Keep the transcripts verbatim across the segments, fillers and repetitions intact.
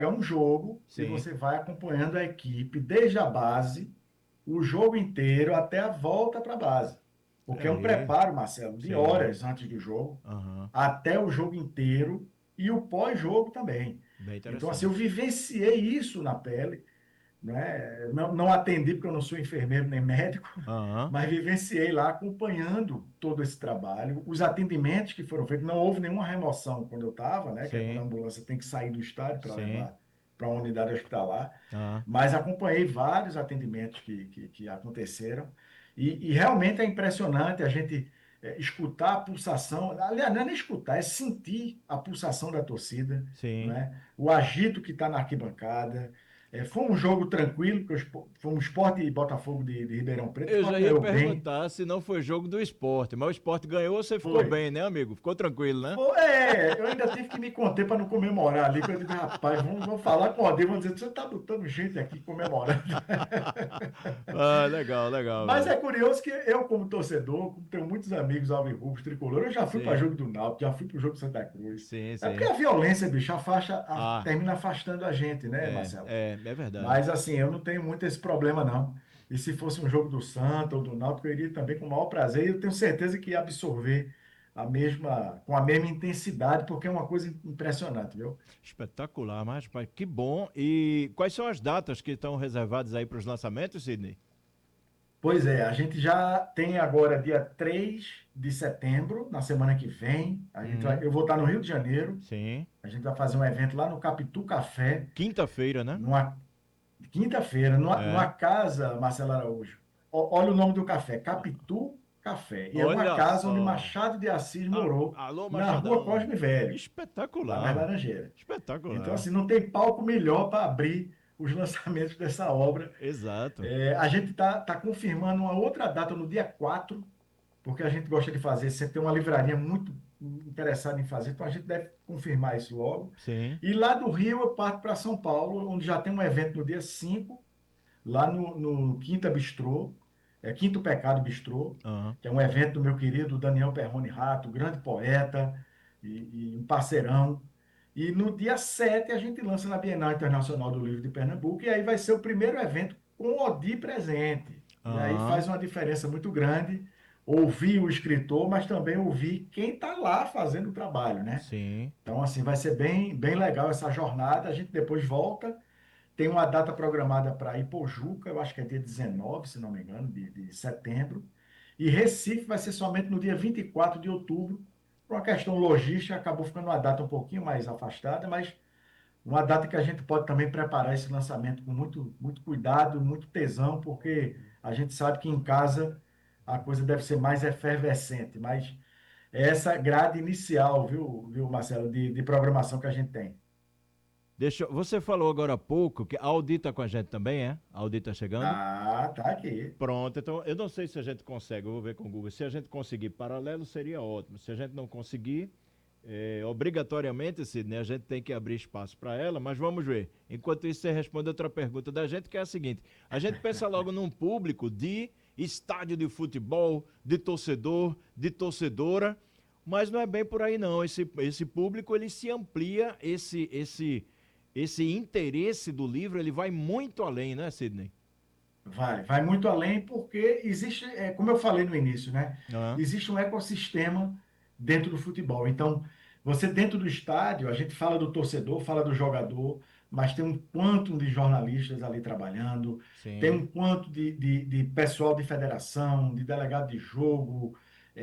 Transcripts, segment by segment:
um jogo e Sim. você vai acompanhando a equipe desde a base, o jogo inteiro até a volta para a base. Porque é um Aí. preparo, Marcelo, de Sim. horas antes do jogo, Aham. até o jogo inteiro e o pós-jogo também. Bem Então, assim, eu interessante. vivenciei isso na pele, né? Não, não atendi porque eu não sou enfermeiro nem médico, Aham. mas vivenciei lá acompanhando todo esse trabalho, os atendimentos que foram feitos. Não houve nenhuma remoção quando eu estava, né? Que é quando a Sim. ambulância tem que sair do estádio para Sim. levar para uma unidade hospitalar. Aham. Mas acompanhei vários atendimentos que, que, que aconteceram e, e realmente é impressionante a gente é, escutar a pulsação. Aliás, não é nem escutar, é sentir a pulsação da torcida, não Sim. é? O agito que está na arquibancada. É, foi um jogo tranquilo, porque o Spo- foi um Sport e Botafogo de, de Ribeirão Preto. O Eu Sport já ia ganhou bem, perguntar se não foi jogo do esporte, mas o esporte ganhou, você ficou foi. bem, né, amigo? Ficou tranquilo, né? Foi, é, eu ainda tive que me conter para não comemorar ali, quando eu digo, rapaz, vamos, vamos falar com o Ode, vamos dizer, você está botando gente aqui comemorando. Ah, legal, legal, Mas velho. é curioso que eu, como torcedor, como tenho muitos amigos alvirrubos, tricolor, eu já fui para Sim, jogo do Náutico, já fui para o jogo do Santa Cruz. sim, É porque sim. a violência, bicho, afasta, a- Ah, termina afastando a gente, né, é, Marcelo? é, é verdade. Mas assim, eu não tenho muito esse problema, não. E se fosse um jogo do Santa ou do Náutico, eu iria também com o maior prazer. E eu tenho certeza que ia absorver a mesma, com a mesma intensidade, porque é uma coisa impressionante, viu? Espetacular, mas, mas que bom. E quais são as datas que estão reservadas aí para os lançamentos, Sidney? Pois é, a gente já tem agora dia três de setembro, na semana que vem. A gente vai, Hum, eu vou estar no Rio de Janeiro. sim. A gente vai fazer um evento lá no Capitu Café, Quinta-feira, né? numa quinta-feira, numa, numa É. casa, Marcelo Araújo. Ó, olha o nome do café, Capitu Café. E é uma Olha casa onde só. Machado de Assis A- morou, Alô, na rua Machadão. Cosme Velho, lá nas Espetacular. Laranjeiras. Então, Espetacular. assim, não tem palco melhor para abrir os lançamentos dessa obra. Exato. É, a gente está tá confirmando uma outra data no dia quatro, porque a gente gosta de fazer, sempre tem uma livraria muito interessada em fazer, então a gente deve confirmar isso logo. Sim. E lá do Rio eu parto para São Paulo, onde já tem um evento no dia cinco lá no, no Quinta Bistrô, é Quinto Pecado Bistrô, Aham. que é um evento do meu querido Daniel Perrone Rato, grande poeta e, e um parceirão. E no dia sete a gente lança na Bienal Internacional do Livro de Pernambuco, e aí vai ser o primeiro evento com o Odi presente. E aí Aham. faz uma diferença muito grande ouvir o escritor, mas também ouvir quem está lá fazendo o trabalho, né? Sim. Então, assim, vai ser bem, bem legal essa jornada. A gente depois volta tem uma data programada para Ipojuca, eu acho que é dia dezenove, se não me engano, de, de setembro. E Recife vai ser somente no dia vinte e quatro de outubro. Por uma questão logística, acabou ficando uma data um pouquinho mais afastada, mas uma data que a gente pode também preparar esse lançamento com muito, muito cuidado, muito tesão, porque a gente sabe que em casa a coisa deve ser mais efervescente. Mas é essa grade inicial, viu, viu Marcelo, de, de programação que a gente tem. Deixa, eu- você falou agora há pouco que a Audi tá com a gente também, é? A Audi tá chegando? Ah, tá aqui. Pronto, então eu não sei se a gente consegue, eu vou ver com o Google. Se a gente conseguir paralelo, seria ótimo. Se a gente não conseguir, é, obrigatoriamente, Sidney, a gente tem que abrir espaço para ela, mas vamos ver. Enquanto isso, você responde outra pergunta da gente, que é a seguinte: a gente pensa logo num público de estádio de futebol, de torcedor, de torcedora, mas não é bem por aí não. Esse, esse público ele se amplia, esse, esse, esse interesse do livro ele vai muito além, né, Sidney? Vai, vai muito além porque existe, é, como eu falei no início, né? Ah, Existe um ecossistema dentro do futebol. Então, você dentro do estádio, a gente fala do torcedor, fala do jogador, mas tem um quantum de jornalistas ali trabalhando, tem sim, um quanto de, de, de pessoal de federação, de delegado de jogo,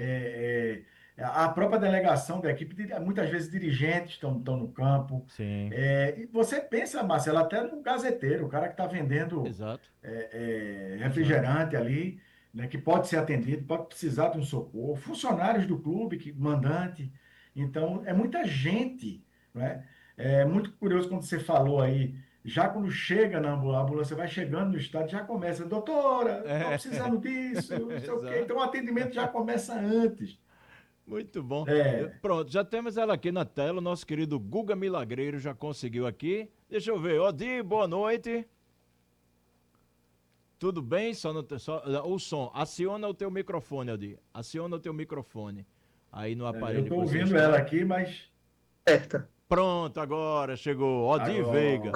é, é, a própria delegação da equipe, de- muitas vezes dirigentes estão, estão no campo. sim, É, e você pensa, Marcelo, até no gazeteiro, o cara que está vendendo exato, é, é, exato. refrigerante ali, né, que pode ser atendido, pode precisar de um socorro, funcionários do clube, que, mandante. Então, é muita gente, né? É muito curioso quando você falou aí, já quando chega na ambulância, a ambulância vai chegando no estádio, já começa, doutora, estou É, precisando disso, não sei o quê. exato. Então, o atendimento já começa antes. Muito bom. Eu- É, pronto, já temos ela aqui na tela. O nosso querido Guga Milagreiro já conseguiu aqui. Deixa eu ver. Odi, boa noite. Tudo bem? Só não tem- só, o som. Aciona o teu microfone, Odi. Aciona o teu microfone. Aí no é, eu aparelho que estou você ouvindo ela está. aqui, mas Pronto, agora chegou. Odi Veiga. agora.